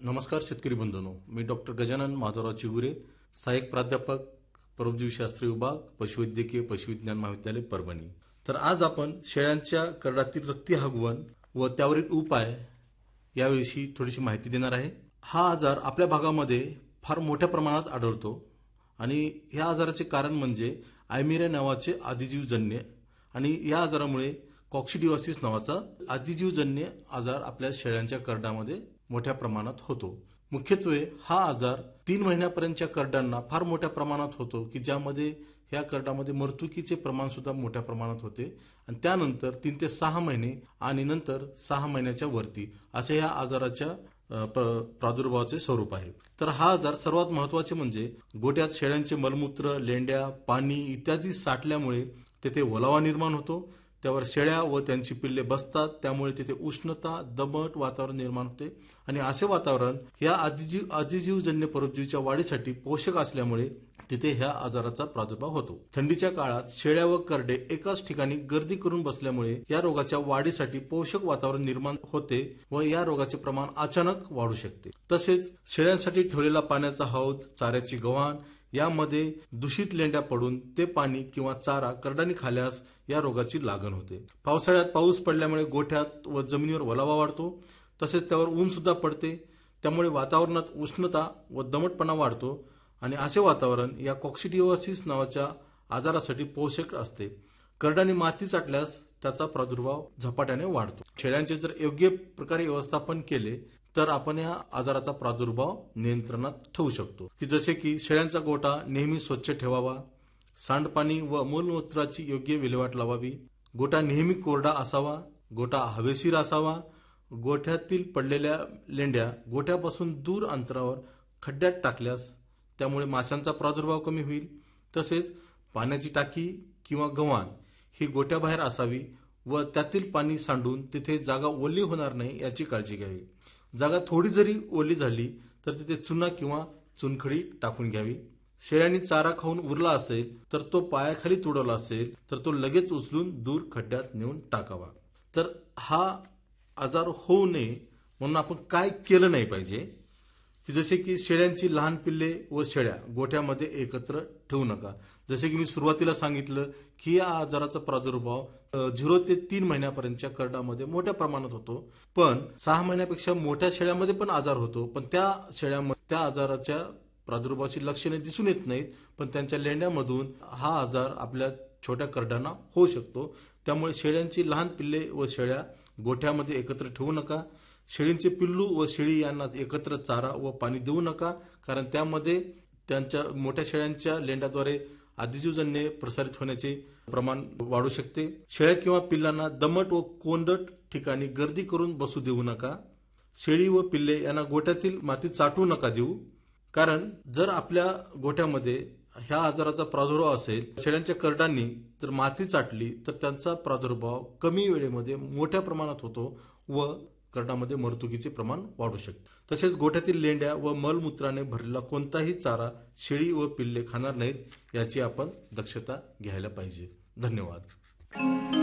नमस्कार शेतकरी बंधूंनो, मी डॉक्टर गजानन माधवराव चिगुरे, सहाय्यक प्राध्यापक परोपजीवशास्त्र विभाग, पशुवैद्यकीय पशुविज्ञान महाविद्यालय परभणी। तर आज आपण शेळ्यांच्या करडातील रक्ती हगवण व त्यावरील उपाय याविषयी थोडीशी माहिती देणार आहे। हा आजार आपल्या भागामध्ये फार मोठ्या प्रमाणात आढळतो आणि या आजाराचे कारण म्हणजे आयमिरा नावाचे आदिजीवजन्य आणि या आजारामुळे कॉक्सिडिओसिस नावाचा आदिजीवजन्य आजार आपल्या शेळ्यांच्या करडामध्ये मोठ्या प्रमाणात होतो। मुख्यत्वे हा आजार 3 महिन्यापर्यंतच्या करडांना फार मोठ्या प्रमाणात होतो की ज्यामध्ये ह्या करडामध्ये मृत्यूकीचे प्रमाण सुद्धा मोठ्या प्रमाणात होते आणि त्यानंतर 3 ते 6 महिने आणि नंतर 6 महिन्याच्या वरती असे या आजाराच्या प्रादुर्भावाचे स्वरूप आहे। तर हा आजार सर्वात महत्त्वाचे म्हणजे गोठ्यात शेळ्यांचे मलमूत्र, लेंड्या, पाणी इत्यादी साठल्यामुळे तेथे ओलावा निर्माण होतो, त्यावर शेळ्या व त्यांची पिल्ले बसतात, त्यामुळे तिथे उष्णता, दमट वातावरण निर्माण होते आणि असे वातावरण या आदिजीवजन्य परोपजीवीच्या वाढीसाठी पोषक असल्यामुळे तिथे ह्या आजाराचा प्रादुर्भाव होतो। थंडीच्या काळात शेळ्या व करडे एकाच ठिकाणी गर्दी करून बसल्यामुळे या रोगाच्या वाढीसाठी पोषक वातावरण निर्माण होते व या रोगाचे प्रमाण अचानक वाढू शकते। तसेच शेळ्यांसाठी ठेवलेला पाण्याचा हौद, चाऱ्याची गव्हाण यामध्ये दूषित लेंड्या पडून ते पाणी किंवा चारा करडांनी खाल्यास या रोगाची लागण होते। पावसाळ्यात पाऊस पडल्यामुळे गोठ्यात व जमिनीवर ओलावा वाढतो, तसेच त्यावर ऊन सुद्धा पडते, त्यामुळे वातावरणात उष्णता व दमटपणा वाढतो आणि असे वातावरण या कॉक्सिडिओसिस नावाच्या आजारासाठी पोषक असते। करडांनी माती चाटल्यास त्याचा प्रादुर्भाव झपाट्याने वाढतो। शेळ्यांचे जर योग्य प्रकारे व्यवस्थापन केले तर आपण या आजाराचा प्रादुर्भाव नियंत्रणात ठेवू शकतो की जसे की शेळ्यांचा गोठा नेहमी स्वच्छ ठेवावा, सांडपाणी व मलमूत्राची योग्य विल्हेवाट लावावी, गोठा नेहमी कोरडा असावा, गोठा हवेशीर असावा, गोठ्यातील पडलेल्या लेंड्या गोठ्यापासून दूर अंतरावर खड्ड्यात टाकल्यास त्यामुळे माशांचा प्रादुर्भाव कमी होईल। तसेच पाण्याची टाकी किंवा गव्हाण ही गोठ्याबाहेर असावी व त्यातील पाणी सांडून तिथे जागा ओली होणार नाही याची काळजी घ्यावी। जागा थोडी जरी ओली झाली तर तिथे चुना किंवा चुनखडी टाकून घ्यावी। शेळ्यांनी चारा खाऊन उरला असेल तर तो पायाखाली तुडवला असेल तर तो लगेच उचलून दूर खड्ड्यात नेऊन टाकावा। तर हा आजार होऊ नये म्हणून आपण काय केलं नाही पाहिजे की जसे की शेळ्यांची लहान पिल्ले व शेळ्या गोठ्यामध्ये एकत्र ठेवू नका। जसे की मी सुरुवातीला सांगितलं की या आजाराचा प्रादुर्भाव 0 ते 3 महिन्यापर्यंतच्या करडामध्ये मोठ्या प्रमाणात होतो, पण 6 महिन्यापेक्षा मोठ्या शेळ्यामध्ये पण आजार होतो, पण त्या शेळ्यामध्ये त्या आजाराच्या प्रादुर्भावाची लक्षणे दिसून येत नाहीत, पण त्यांच्या लेंड्यामधून हा आजार आपल्या छोट्या करडांना होऊ शकतो। त्यामुळे शेळ्यांची लहान पिल्ले व शेळ्या गोठ्यामध्ये एकत्र ठेवू नका। शेळींचे पिल्लू व शेळी यांना एकत्र चारा व पाणी देऊ नका, कारण त्यामध्ये त्यांच्या मोठ्या शेळ्यांच्या लेंड्याद्वारे आदिजीवजन्य प्रसारित होण्याचे प्रमाण वाढू शकते। शेळ्या किंवा पिल्लांना दमट व कोंदट ठिकाणी गर्दी करून बसू देऊ नका। शेळी व पिल्ले यांना गोठ्यातील माती चाटू नका देऊ, कारण जर आपल्या गोठ्यामध्ये ह्या आजाराचा प्रादुर्भाव असेल, शेळ्यांच्या करडांनी जर माती चाटली तर त्यांचा प्रादुर्भाव कमी वेळेमध्ये मोठ्या प्रमाणात होतो व करडामध्ये मृत्यूकीचे प्रमाण वाढू शकते। तसेच गोठ्यातील लेंड्या व मलमूत्राने भरलेला कोणताही चारा शेळी व पिल्ले खाणार नाहीत याची आपण दक्षता घ्यायला पाहिजे। धन्यवाद।